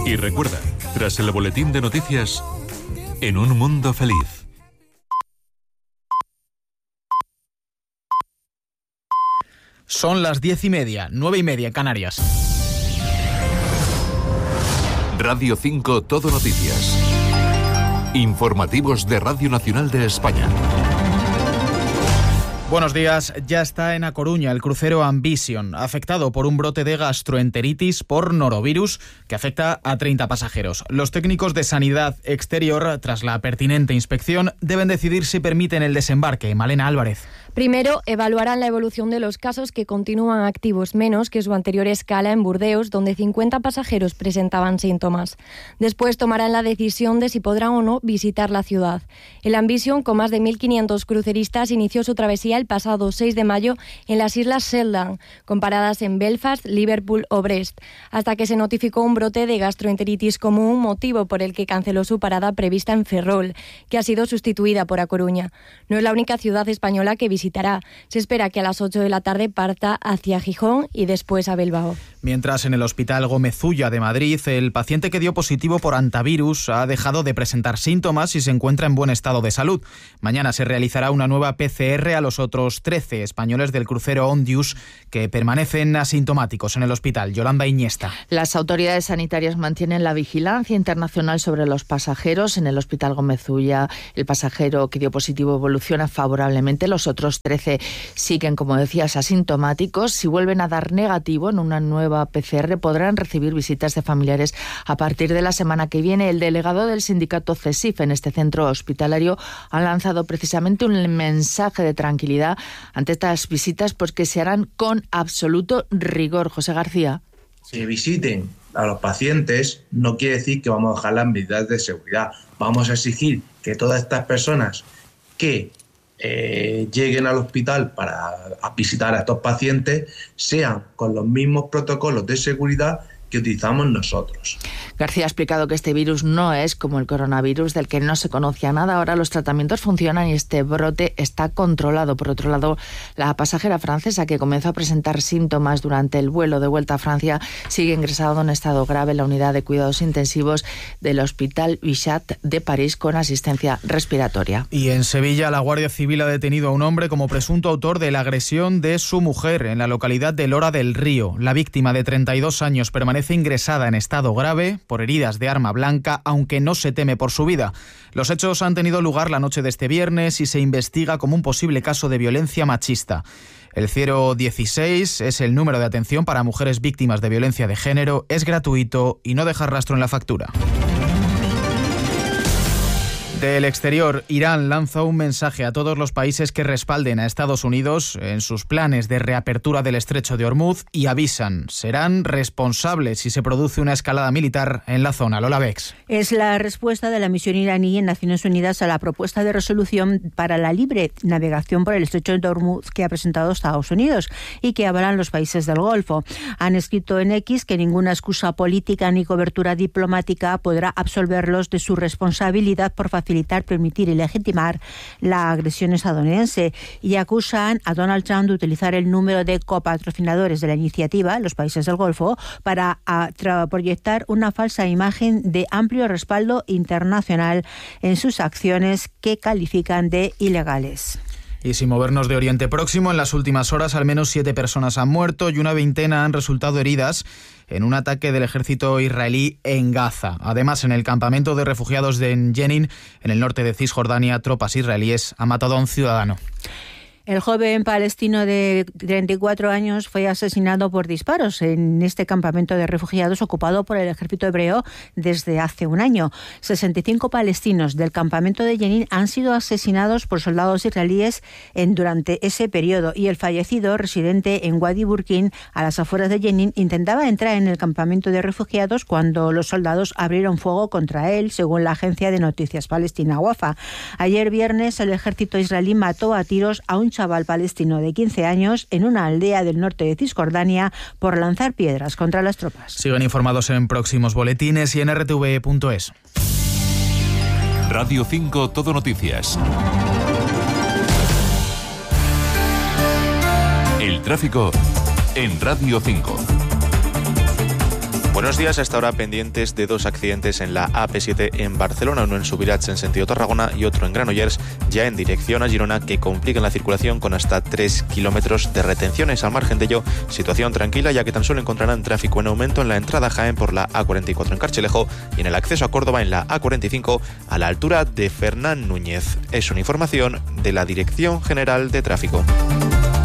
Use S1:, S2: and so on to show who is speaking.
S1: Y recuerda, tras el boletín de noticias, En un mundo feliz.
S2: Son las 10:30, 9:30 en Canarias.
S1: Radio 5 Todo Noticias. Informativos de Radio Nacional de España.
S2: Buenos días. Ya está en A Coruña el crucero Ambition, afectado por un brote de gastroenteritis por norovirus que afecta a 30 pasajeros. Los técnicos de Sanidad Exterior, tras la pertinente inspección, deben decidir si permiten el desembarque. Malena Álvarez.
S3: Primero, evaluarán la evolución de los casos que continúan activos, menos que su anterior escala en Burdeos, donde 50 pasajeros presentaban síntomas. Después tomarán la decisión de si podrán o no visitar la ciudad. El Ambition, con más de 1.500 cruceristas, inició su travesía el pasado 6 de mayo en las Islas Shetland, con paradas en Belfast, Liverpool o Brest, hasta que se notificó un brote de gastroenteritis común, motivo por el que canceló su parada prevista en Ferrol, que ha sido sustituida por A Coruña. No es la única ciudad española que visitará. Se espera que a las 8 de la tarde parta hacia Gijón y después a Bilbao.
S2: Mientras, en el Hospital Gómez Ulla de Madrid, el paciente que dio positivo por hantavirus ha dejado de presentar síntomas y se encuentra en buen estado de salud. Mañana se realizará una nueva PCR a los otros 13 españoles del crucero Ondius que permanecen asintomáticos en el hospital. Yolanda Iñesta.
S4: Las autoridades sanitarias mantienen la vigilancia internacional sobre los pasajeros. En el Hospital Gómez Ulla, el pasajero que dio positivo evoluciona favorablemente. Los otros 13 siguen, como decías, asintomáticos. Si vuelven a dar negativo en una nueva PCR, podrán recibir visitas de familiares a partir de la semana que viene. El delegado del sindicato CESIF en este centro hospitalario ha lanzado precisamente un mensaje de tranquilidad ante estas visitas, pues que se harán con absoluto rigor. José García.
S5: Si visiten a los pacientes no quiere decir que vamos a dejar las medidas de seguridad. Vamos a exigir que todas estas personas que lleguen al hospital para visitar a estos pacientes sean con los mismos protocolos de seguridad que utilizamos nosotros.
S4: García ha explicado que este virus no es como el coronavirus, del que no se conocía nada. Ahora los tratamientos funcionan y este brote está controlado. Por otro lado, la pasajera francesa que comenzó a presentar síntomas durante el vuelo de vuelta a Francia sigue ingresado en estado grave en la unidad de cuidados intensivos del Hospital Bichat de París con asistencia respiratoria.
S2: Y en Sevilla, la Guardia Civil ha detenido a un hombre como presunto autor de la agresión de su mujer en la localidad de Lora del Río. La víctima, de 32 años, permanece ingresada en estado grave por heridas de arma blanca, aunque no se teme por su vida. Los hechos han tenido lugar la noche de este viernes y se investiga como un posible caso de violencia machista. El 016 es el número de atención para mujeres víctimas de violencia de género, es gratuito y no deja rastro en la factura. Del exterior, Irán lanza un mensaje a todos los países que respalden a Estados Unidos en sus planes de reapertura del estrecho de Hormuz y avisan, serán responsables si se produce una escalada militar en la zona. Lola Bex.
S6: Es la respuesta de la misión iraní en Naciones Unidas a la propuesta de resolución para la libre navegación por el estrecho de Hormuz que ha presentado Estados Unidos y que avalan los países del Golfo. Han escrito en X que ninguna excusa política ni cobertura diplomática podrá absolverlos de su responsabilidad por facilitar, permitir y legitimar la agresión estadounidense, y acusan a Donald Trump de utilizar el número de copatrocinadores de la iniciativa, los países del Golfo, para proyectar una falsa imagen de amplio respaldo internacional en sus acciones que califican de ilegales.
S2: Y sin movernos de Oriente Próximo, en las últimas horas al menos 7 personas han muerto y una veintena han resultado heridas en un ataque del ejército israelí en Gaza. Además, en el campamento de refugiados de Jenin, en el norte de Cisjordania, tropas israelíes han matado a un ciudadano.
S6: El joven palestino de 34 años fue asesinado por disparos en este campamento de refugiados ocupado por el ejército hebreo desde hace un año. 65 palestinos del campamento de Jenin han sido asesinados por soldados israelíes durante ese periodo, y el fallecido, residente en Wadi Burkin, a las afueras de Jenin, intentaba entrar en el campamento de refugiados cuando los soldados abrieron fuego contra él, según la agencia de noticias palestina Wafa. Ayer viernes, el ejército israelí mató a tiros a un chaval palestino de 15 años en una aldea del norte de Cisjordania por lanzar piedras contra las tropas.
S2: Siguen informados en próximos boletines y en rtv.es.
S1: Radio 5 Todo Noticias. El tráfico en Radio 5.
S7: Buenos días. Hasta ahora pendientes de 2 accidentes en la AP7 en Barcelona, uno en Subirats en sentido Tarragona y otro en Granollers ya en dirección a Girona, que complican la circulación con hasta 3 kilómetros de retenciones. Al margen de ello, situación tranquila, ya que tan solo encontrarán tráfico en aumento en la entrada a Jaén por la A44 en Carchelejo y en el acceso a Córdoba en la A45 a la altura de Fernán Núñez. Es una información de la Dirección General de Tráfico.